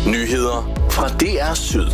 Nyheder fra DR Syd.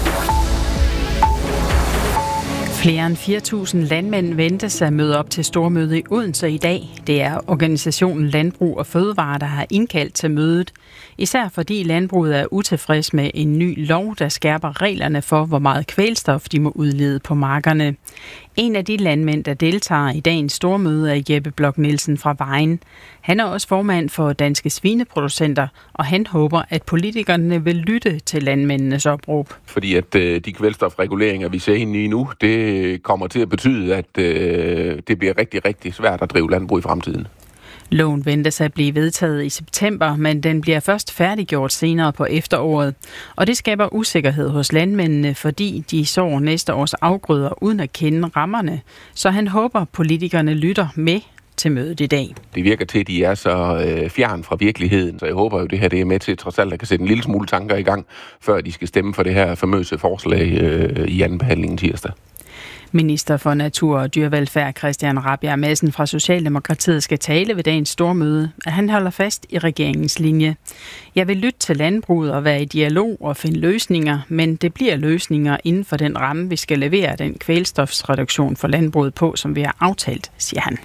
Flere end 4.000 landmænd ventes at møde op til stormøde i Odense i dag. Det er organisationen Landbrug og Fødevare, der har indkaldt til mødet. Især fordi landbruget er utilfreds med en ny lov, der skærper reglerne for, hvor meget kvælstof de må udlede på markerne. En af de landmænd, der deltager i dagens stormøde, er Jeppe Bloch Nielsen fra Vejen. Han er også formand for Danske Svineproducenter, og han håber, at politikerne vil lytte til landmændenes opråb. Fordi at de kvælstofreguleringer, vi ser ind i nu, det kommer til at betyde, at det bliver rigtig, rigtig svært at drive landbrug i fremtiden. Loven ventes at blive vedtaget i september, men den bliver først færdiggjort senere på efteråret. Og det skaber usikkerhed hos landmændene, fordi de sår næste års afgrøder uden at kende rammerne. Så han håber, politikerne lytter med til mødet i dag. Det virker til, at de er så fjern fra virkeligheden, så jeg håber jo, at det her det er med til trods alt at kan sætte en lille smule tanker i gang, før de skal stemme for det her famøse forslag i anden behandling tirsdag. Minister for Natur og Dyrevelfærd Christian Rabjerg Madsen fra Socialdemokratiet skal tale ved dagens stormøde, at han holder fast i regeringens linje. Jeg vil lytte til landbruget og være i dialog og finde løsninger, men det bliver løsninger inden for den ramme, vi skal levere den kvælstofsreduktion for landbruget på, som vi har aftalt, siger han.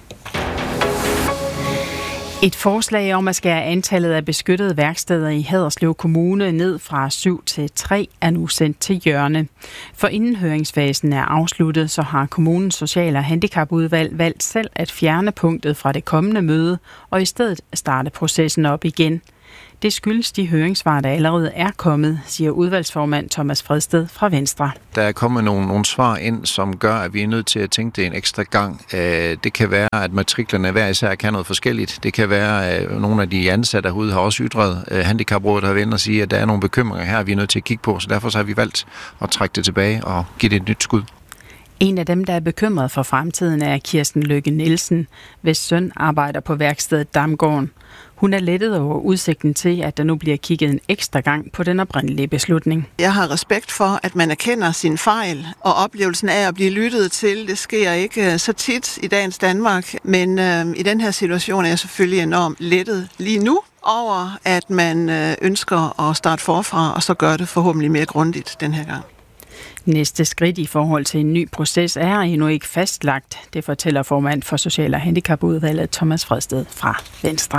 Et forslag om at skære antallet af beskyttede værksteder i Haderslev Kommune ned fra 7 til 3 er nu sendt til hjørne. For inden høringsfasen er afsluttet, så har kommunens social- og handicapudvalg valgt selv at fjerne punktet fra det kommende møde og i stedet starte processen op igen. Det skyldes de høringssvar, der allerede er kommet, siger udvalgsformand Thomas Fredsted fra Venstre. Der er kommet nogle svar ind, som gør, at vi er nødt til at tænke det en ekstra gang. Det kan være, at matriklerne hver især kan noget forskelligt. Det kan være, at nogle af de ansatte herude har også ytret. Handicaprådet har vendt og sige, at der er nogle bekymringer her, vi er nødt til at kigge på. Så derfor så har vi valgt at trække det tilbage og give det et nyt skud. En af dem, der er bekymret for fremtiden, er Kirsten Lykke Nielsen, hvis søn arbejder på værkstedet Damgården. Hun er lettet over udsigten til, at der nu bliver kigget en ekstra gang på den oprindelige beslutning. Jeg har respekt for, at man erkender sin fejl, og oplevelsen af at blive lyttet til, det sker ikke så tit i dagens Danmark. Men i den her situation er jeg selvfølgelig enormt lettet lige nu over, at man ønsker at starte forfra, og så gør det forhåbentlig mere grundigt den her gang. Næste skridt i forhold til en ny proces er endnu ikke fastlagt. Det fortæller formand for Social- og Handicapudvalget Thomas Fredsted fra Venstre.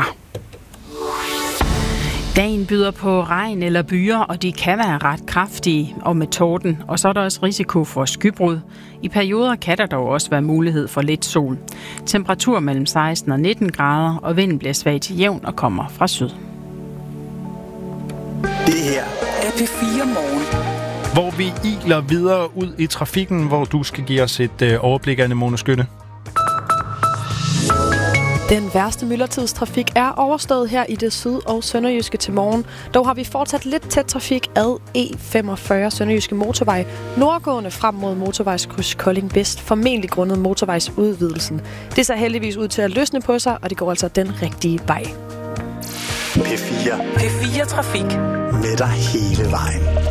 Dagen byder på regn eller byer, og de kan være ret kraftige og med torden. Og så er der også risiko for skybrud. I perioder kan der dog også være mulighed for lidt sol. Temperatur mellem 16 og 19 grader, og vinden bliver svag til jævn og kommer fra syd. Det her er P4 Morgen. Hvor vi iler videre ud i trafikken, hvor du skal give os et overblik, Anne Mone Skytte. Den værste myldretidstrafik er overstået her i det syd- og sønderjyske til morgen. Dog har vi fortsat lidt tæt trafik ad E45 Sønderjyske Motorvej, nordgående frem mod motorvejskryds Kolding Vest, formentlig grundet motorvejsudvidelsen. Det ser heldigvis ud til at løsne på sig, og det går altså den rigtige vej. P4 Trafik med dig hele vejen.